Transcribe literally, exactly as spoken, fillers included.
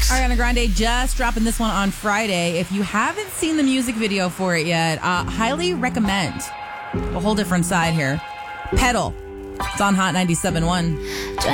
Ariana Grande just dropping this one on Friday. If you haven't seen the music video for it yet, uh, highly recommend. A whole different side here. Pedal. It's on Hot ninety-seven point one.